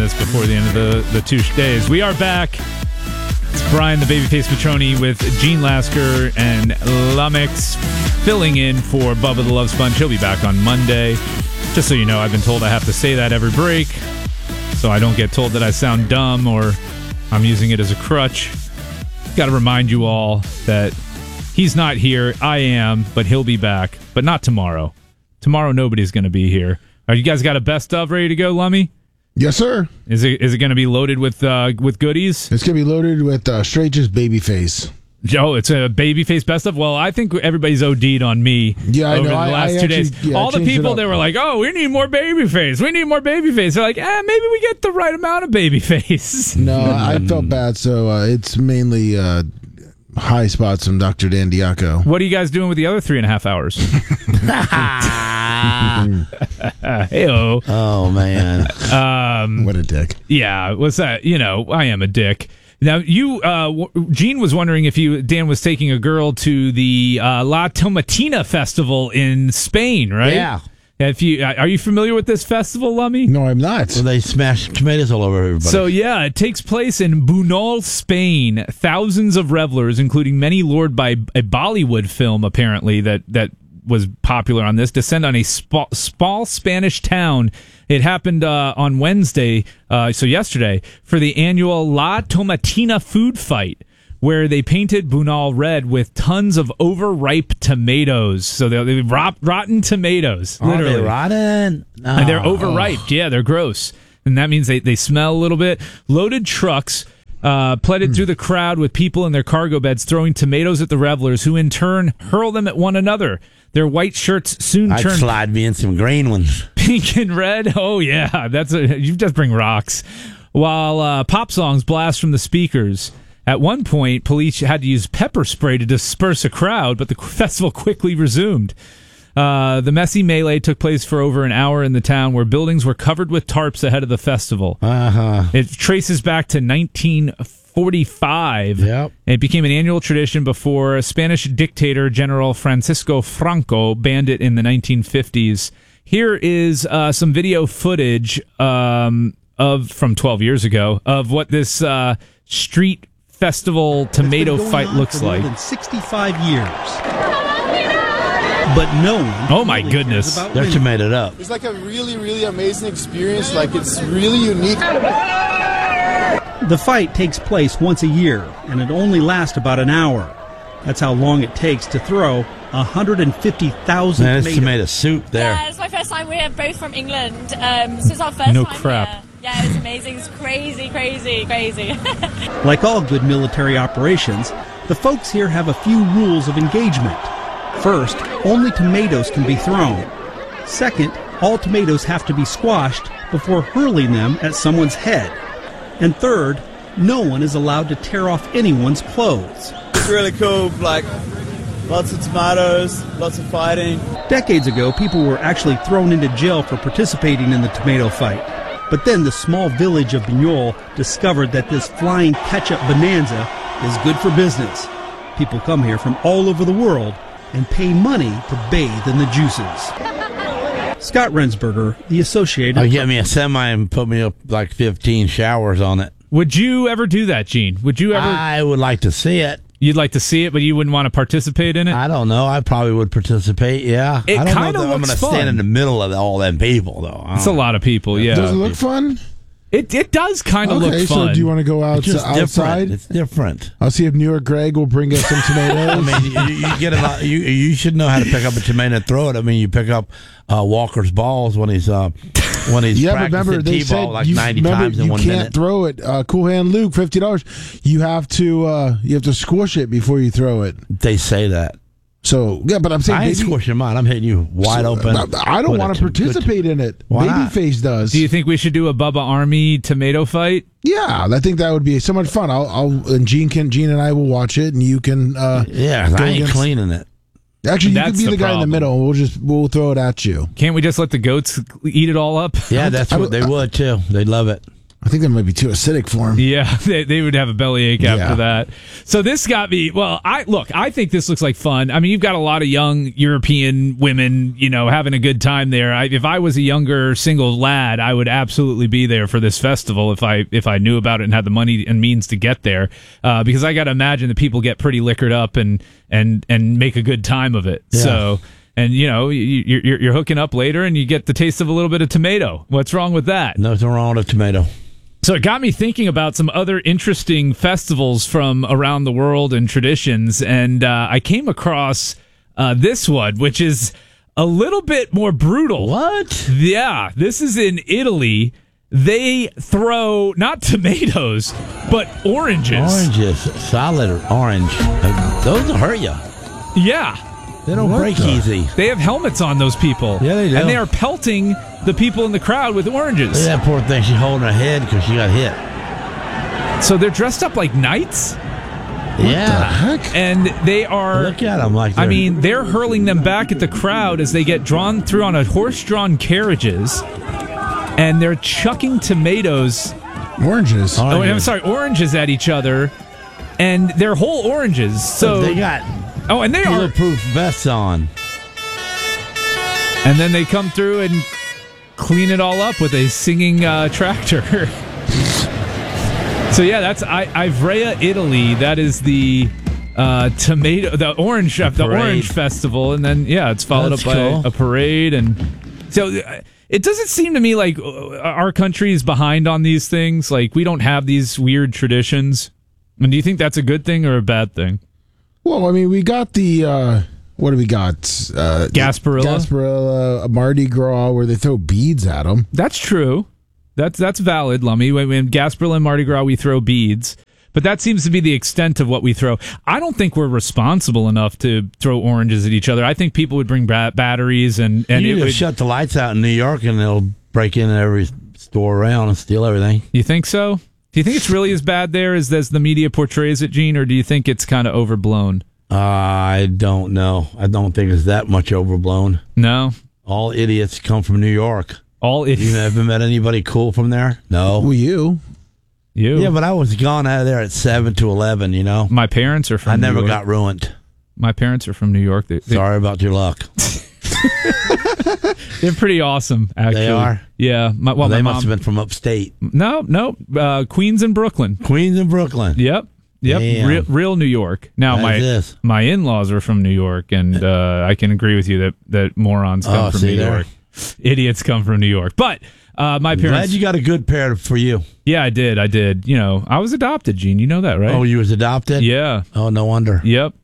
this before the end of the 2 days. We are back. It's Brian, the Babyface Petroni, with Gene Lasker and Lumix filling in for Bubba the Love Sponge. He'll be back on Monday. Just so you know, I've been told I have to say that every break, so I don't get told that I sound dumb or I'm using it as a crutch. Got to remind you all that he's not here. I am, but he'll be back. But not tomorrow. Tomorrow, nobody's going to be here. Are you guys got a best of ready to go, Lummy? Yes, sir. Is it going to be loaded with goodies? It's going to be loaded with straight just Babyface. Oh, it's a Babyface best of? Well, I think everybody's OD'd on me over the last 2 days. Yeah, all the people that were like, oh, we need more Babyface. We need more Babyface. They're like, maybe we get the right amount of Babyface. No, I felt bad, so it's mainly high spots from Dr. Dan Diaco. What are you guys doing with the other 3.5 hours? Hey-o. Oh, man. What a dick. Yeah, what's that? I am a dick. Now, Gene was wondering if Dan was taking a girl to the La Tomatina festival in Spain, right? Yeah. Are you familiar with this festival, Lummy? No, I'm not. So they smash tomatoes all over everybody. So, yeah, it takes place in Bunol, Spain. Thousands of revelers, including many lured by a Bollywood film, apparently, that was popular on this, descend on a small Spanish town. It happened on Wednesday, so yesterday, for the annual La Tomatina food fight, where they painted Bunal red with tons of overripe tomatoes. So they're rotten tomatoes, literally. Are they rotten? No. And they're overripe. Yeah, they're gross. And that means they smell a little bit. Loaded trucks pleaded through the crowd with people in their cargo beds throwing tomatoes at the revelers, who in turn hurl them at one another. Their white shirts soon I'd turn slide me in some green ones. Pink and red. Oh, yeah. You just bring rocks. While pop songs blast from the speakers. At one point, police had to use pepper spray to disperse a crowd, but the festival quickly resumed. The messy melee took place for over an hour in the town, where buildings were covered with tarps ahead of the festival. It traces back to 1945. Yep. It became an annual tradition before Spanish dictator General Francisco Franco banned it in the 1950s. Here is some video footage from 12 years ago of what this street festival tomato fight looks like. More than 65 years. But no one. Oh my goodness. They're tomatoed up. It's like a really, really amazing experience. Like, it's really unique. The fight takes place once a year, and it only lasts about an hour. That's how long it takes to throw 150,000 Man, it's tomatoes. tomato soup there. Yeah, it's my first time. We're both from England. This is our first No time crap. here. Yeah, it's amazing. It's crazy. Like all good military operations, the folks here have a few rules of engagement. First, only tomatoes can be thrown. Second, all tomatoes have to be squashed before hurling them at someone's head. And third, no one is allowed to tear off anyone's clothes. It's really cool. Like, lots of tomatoes, lots of fighting. Decades ago, people were actually thrown into jail for participating in the tomato fight. But then the small village of Bunol discovered that this flying ketchup bonanza is good for business. People come here from all over the world and pay money to bathe in the juices. Scott Rensberger, The Associated Oh, get me a semi and put me up like 15 showers on it. Would you ever do that, Gene? Would you ever? I would like to see it. You'd like to see it, but you wouldn't want to participate in it? I don't know. I probably would participate, yeah. It I don't kinda know that I'm looks going to fun. stand in the middle of all them people, though. It's a lot of people, yeah. Does it look fun? It does kind of look Okay, fun. so do you want to go It's just outside? different. It's different. I'll see if New York Greg will bring us some tomatoes. I mean, you get a lot. You should know how to pick up a tomato and throw it. I mean, you pick up Walker's balls when he's yeah, but practicing remember they T-ball said like 90 times in you 1 can't minute. throw it. Cool Hand Luke, $50. You have to squish it before you throw it. They say that. So yeah, but I'm saying I ain't squishing mine. I'm hitting you wide open. I don't want to participate in it. Why not? Babyface does. Do you think we should do a Bubba Army tomato fight? Yeah, I think that would be so much fun. And Gene and I will watch it, and you can. Yeah, I ain't cleaning it. Actually, you That's could be the the guy in the problem. middle. We'll throw it at you. Can't we just let the goats eat it all up? Yeah, that's what they would too. They'd love it. I think that might be too acidic for him. Yeah, they would have a bellyache after Yeah. that. So this got me. Well, I think this looks like fun. I mean, you've got a lot of young European women, having a good time there. If I was a younger single lad, I would absolutely be there for this festival if I knew about it and had the money and means to get there. Because I got to imagine that people get pretty liquored up and make a good time of it. Yeah. So. And you're hooking up later, and you get the taste of a little bit of tomato. What's wrong with that? Nothing wrong with a tomato. So it got me thinking about some other interesting festivals from around the world and traditions, and I came across this one, which is a little bit more brutal. What? Yeah, this is in Italy. They throw not tomatoes, but oranges. Oranges, solid orange. Those will hurt you. Yeah. They don't break easy. They have helmets on, those people. Yeah, they do. And they are pelting the people in the crowd with oranges. Look at that poor thing. She's holding her head because she got hit. So they're dressed up like knights? Yeah. Heck? And they are... Look at them like they're hurling them back at the crowd as they get drawn through on a horse-drawn carriages, and they're chucking tomatoes... Oranges. Oranges at each other, and they're whole oranges. So they got... Oh, and they are... bulletproof vests on. And then they come through and clean it all up with a singing tractor. So yeah, that's Ivrea, Italy. That is the orange festival, and then it's followed That's up cool. by a parade, and so it doesn't seem to me like our country is behind on these things. Like, we don't have these weird traditions. And do you think that's a good thing or a bad thing? Well, I mean, we got the what do we got? Gasparilla, Mardi Gras, where they throw beads at them. That's true. That's valid, Lummy. When Gasparilla and Mardi Gras, we throw beads. But that seems to be the extent of what we throw. I don't think we're responsible enough to throw oranges at each other. I think people would bring batteries and You it would shut the lights out in New York and they'll break in every store around and steal everything. You think so? Do you think it's really as bad there as the media portrays it, Gene, or do you think it's kind of overblown? I don't know. I don't think it's that much overblown. No? All idiots come from New York. All idiots. You ever met anybody cool from there? No. Well, you. Yeah, but I was gone out of there at 7 to 11, My parents are from I New never York. got ruined. My parents are from New York. Sorry about your luck. They're pretty awesome, actually. They are? Yeah. They my must mom, have been from upstate. No. Queens and Brooklyn. Queens and Brooklyn. Yep. Damn. Real New York. Now, my in-laws are from New York, and I can agree with you that morons come from New York. Idiots come from New York. But my parents... Glad you got a good pair for you. Yeah, I did. I was adopted, Gene. You know that, right? Oh, you was adopted? Yeah. Oh, no wonder. Yep.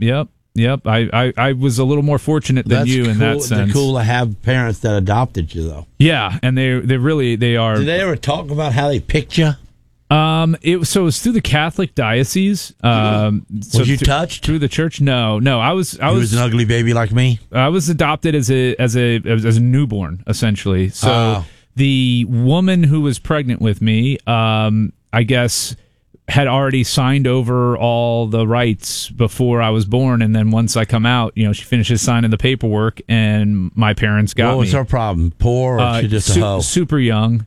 I was a little more fortunate than you in that sense. It's cool to have parents that adopted you, though. Yeah, and they are. Did they ever talk about how they picked you? It was through the Catholic diocese. Was you touched through the church? No. I was an ugly baby like me. I was adopted as a newborn, essentially. So the woman who was pregnant with me, I guess, had already signed over all the rights before I was born, and then once I come out, she finishes signing the paperwork, and my parents got me. What was her problem? Poor, or she just a hoe? Super young.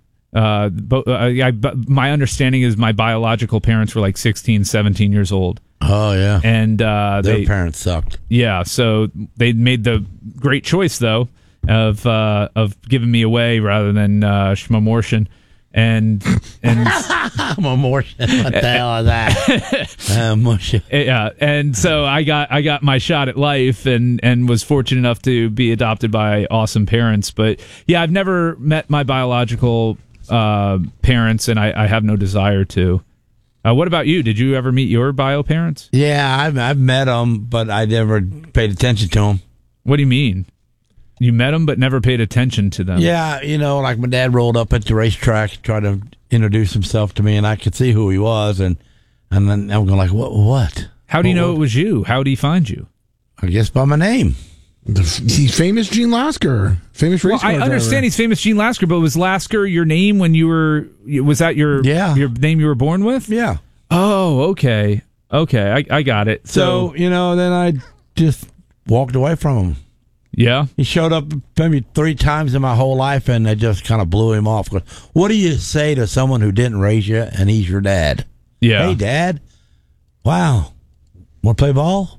My understanding is my biological parents were like 16, 17 years old. Oh, yeah. And their parents sucked. Yeah, so they made the great choice, though, of giving me away rather than schmamortion. And Schmamortion, what the hell is that? Yeah, and so I got my shot at life and was fortunate enough to be adopted by awesome parents. But yeah, I've never met my biological parents, and I have no desire to. What about you? Did you ever meet your bio parents? Yeah, I've met them, but I never paid attention to them. What do you mean? You met them but never paid attention to them? Yeah, like my dad rolled up at the racetrack, tried to introduce himself to me, and I could see who he was, and then I'm going like, what? How do you know it was you? How did he find you? I guess by my name. He's famous Gene Lasker. Famous race car I understand driver. he's famous Gene Lasker, but was Lasker your name when you were... Was that your name you were born with? Yeah. Oh, okay. Okay, I got it. So then I just walked away from him. Yeah. He showed up maybe 3 times in my whole life, and I just kind of blew him off. What do you say to someone who didn't raise you, and he's your dad? Yeah. Hey, Dad. Wow. Want to play ball?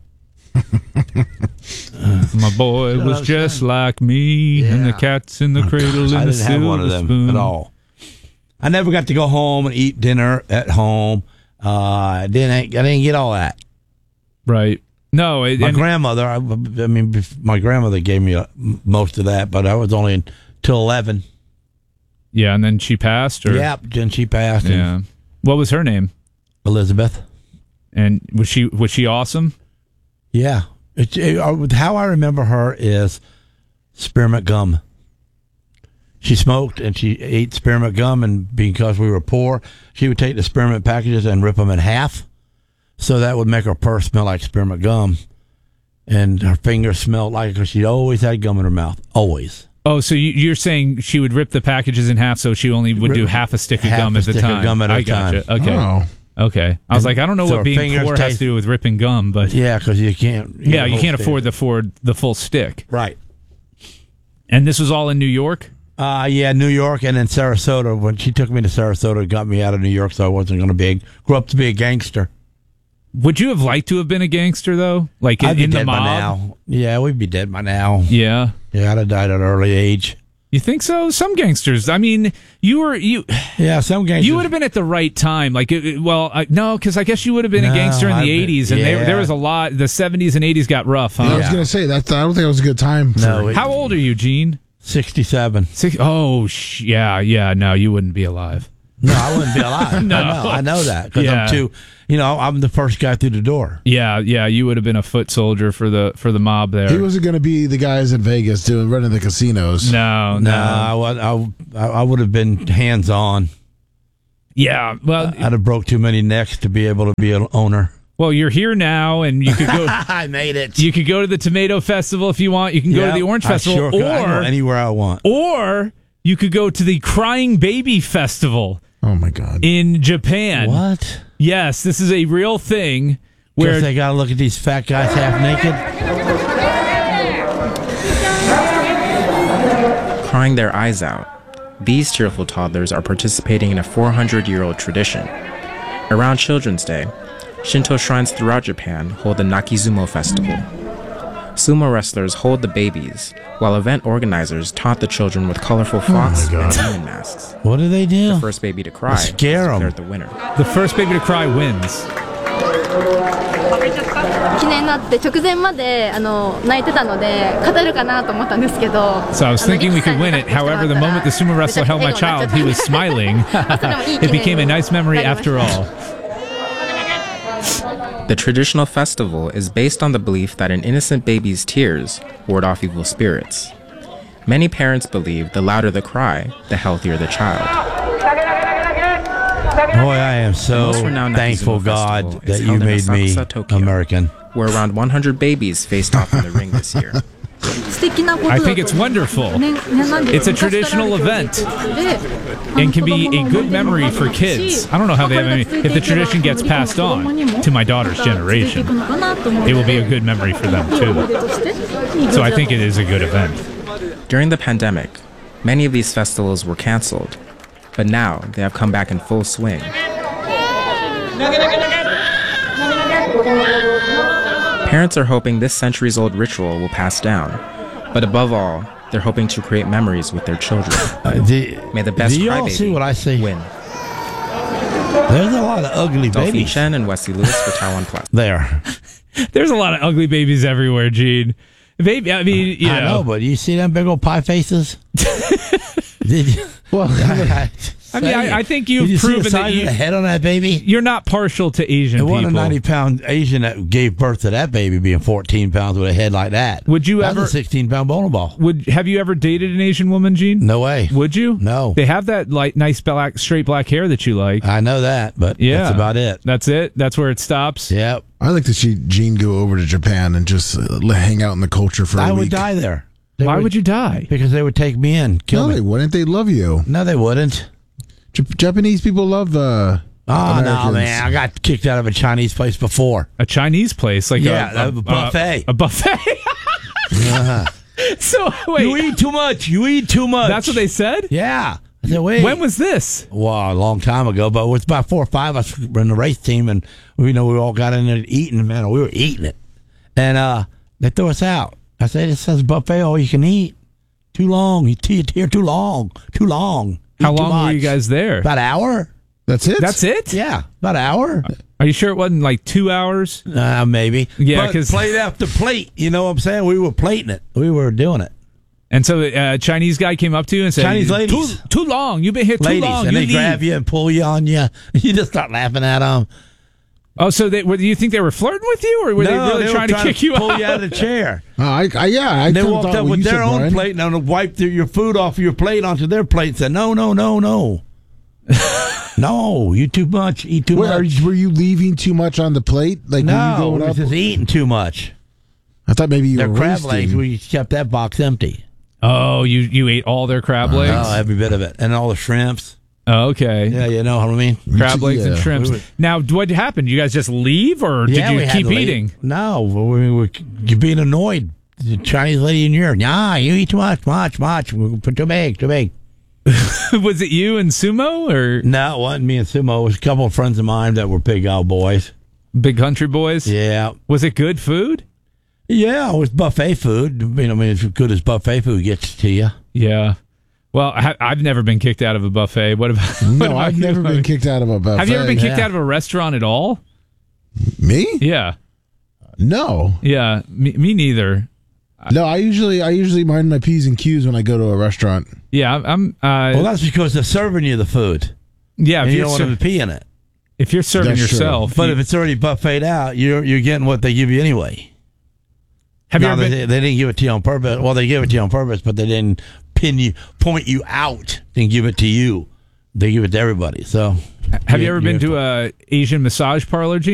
My boy was just like me, and the cat's in the cradle and I the didn't have one of them spoon. at all. I never got to go home and eat dinner at home. I didn't get all that. Right. No. My grandmother, my grandmother gave me most of that, but I was only until 11. Yeah, and then she passed? Or? Yep, then she passed. Yeah. What was her name? Elizabeth. And was she awesome? Yeah. How I remember her is spearmint gum. She smoked and she ate spearmint gum, and because we were poor, she would take the spearmint packages and rip them in half. So that would make her purse smell like spearmint gum. And her fingers smelled like it because she always had gum in her mouth. Always. Oh, so you're saying she would rip the packages in half, so she only would do half a stick of gum at the time. I gotcha. Okay. Oh. Okay. I was like, I don't know So what being fingers poor has to do with ripping gum, but Yeah, because you can't. you can't afford the full stick. Right. And this was all in New York? Yeah, New York and then Sarasota. When she took me to Sarasota, it got me out of New York, so I wasn't going to grow up to be a gangster. Would you have liked to have been a gangster, though? Like I'd be in the dead mob? by now. Yeah, we'd be dead by now. Yeah. Yeah, I'd have died at an early age. You think so? Some gangsters. I mean, Yeah, some gangsters. you would have been at the right time. Like, no, because I guess you would have been a No, gangster in the I've been- 80s, and yeah. there was a lot. The 70s and 80s got rough, huh? I was going to say that. I don't think it was a good time. No, For, How old are you, Gene? 67. Yeah. No, you wouldn't be alive. No, I wouldn't be alive. No. I know that because Yeah. I'm the first guy through the door. Yeah, you would have been a foot soldier for the mob there. he wasn't going to be the guys in Vegas running the casinos. No. I would have been hands on. Yeah, well, I'd have broke too many necks to be able to be an owner. well, you're here now, and you could go. I made it. You could go to the Tomato Festival if you want. You can go to the Orange Festival, Sure could. I can go anywhere I want. or you could go to the Crying Baby Festival Oh, my God. in Japan. What? Yes, this is a real thing where Guess they got to look at these fat guys half naked. Crying their eyes out, these tearful toddlers are participating in a 400-year-old tradition. Around Children's Day, Shinto shrines throughout Japan hold the Nakizumo Festival. Sumo wrestlers hold the babies, while event organizers taunt the children with colorful fox and demon masks. What do they do? The first baby to cry is Scare 'em. declared the winner. the first baby to cry wins. 記念になって直前まで泣いてたので勝てるかなと思ったんですけど So I was thinking we could win it. However, the moment the sumo wrestler held my child, he was smiling. It became a nice memory after all. The traditional festival is based on the belief that an innocent baby's tears ward off evil spirits. Many parents believe the louder the cry, the healthier the child. Boy, I am so Most renowned thankful, Nakizumo God, Festival is that you held in made me Asakusa, Tokyo. American. Where around 100 babies faced off in the ring this year. 素敵なことだ I と think it's wonderful. It's a traditional event. で And can be a good memory for kids. I don't know how they have any. If the tradition gets passed on to my daughter's generation, it will be a good memory for them too. So I think it is a good event. During the pandemic, many of these festivals were canceled, but now they have come back in full swing. Parents are hoping this centuries-old ritual will pass down, but above all, they're hoping to create memories with their children. May the best do you all see crybaby what I see? win. There's a lot of ugly Delphine babies. Chen and Wesley Lewis for Taiwan Plus. There. There's a lot of ugly babies everywhere, Gene. Baby, I mean, you I know, but you see them big old pie faces? Did you? Well, I think you've Did you see proven the that size of the head on that baby? you're not partial to Asian It people. wasn't a 90-pound Asian that gave birth to that baby being 14 pounds with a head like that. Would you That's ever- a 16-pound bowling ball. Have you ever dated an Asian woman, Gene? No way. Would you? No. They have that nice straight black hair that you like. I know that, but Yeah, that's about it. That's it. That's where it stops. Yep. I like to see Gene go over to Japan and just hang out in the culture for I a would week. die there. Why would you die? Because they would take me in, kill No, me. they wouldn't. They love you. No, they wouldn't. Japanese people love Oh, no, Americans. man. I got kicked out of a Chinese place before. A Chinese place, like Yeah, a buffet. A buffet. So wait, You eat too much. You eat too much. that's what they said? Yeah. I said, wait. When was this? Well, a long time ago, but it was about 4 or 5 of us were in the race team, and we all got in there eating. Man, we were eating it, and they threw us out. I said, it says buffet, all you can eat. Too long. You're here too long. Too long. How Eat too long were you much. guys there? About an hour. That's it. That's it? Yeah, about an hour. Are you sure it wasn't like 2 hours? Maybe. Yeah, But 'cause- plate after plate. You know what I'm saying? We were plating it. We were doing it. And so a Chinese guy came up to you and said, Chinese ladies. Too long. You've been here too Ladies, long. and You they leave." grab you and pull you on you. You just start laughing at them. Oh, so do you think they were flirting with you, or were they really trying to kick you pull out? you out of the chair. I And they kinda walked thought up what with you their said, own Brian. plate and wiped your food off your plate onto their plate and said, no. No, you too much. Eat too much. Were you leaving too much on the plate? Like when you No, going we were up? just eating too much. I thought maybe you Their were crab roasting. legs, we kept that box empty. Oh, you ate all their crab legs? Oh, every bit of it. And all the shrimps. Oh, okay. Yeah, you know what I mean? Crab legs and Yeah. shrimps. Now, what happened? You guys just leave, or did you we had keep to leave. eating? No, we were being annoyed. The Chinese lady in Europe, nah, you eat too much. Put too big. Was it you and Sumo, or No, it wasn't me and Sumo. It was a couple of friends of mine that were big old boys. Big Country Boys? Yeah. Was it good food? Yeah, it was buffet food. As good as buffet food gets to you. Yeah. Well, I've never been kicked out of a buffet. What about? what No, about I've you? never been kicked out of a buffet. Have you ever been kicked Yeah. out of a restaurant at all? Me? Yeah. No. Yeah. Me neither. No, I usually mind my P's and Q's when I go to a restaurant. Yeah. I'm. Well, that's because they're serving you the food. Yeah. And If you you're, don't want them to pee in it. if you're serving That's true. yourself, But you- if it's already buffeted out, you're getting what they give you anyway. have you Now, ever been? they didn't give it to you on purpose. Well, they gave it to you on purpose, but they didn't point you out and give it to you. They give it to everybody. So, Have you ever been to a Asian massage parlor, Gene?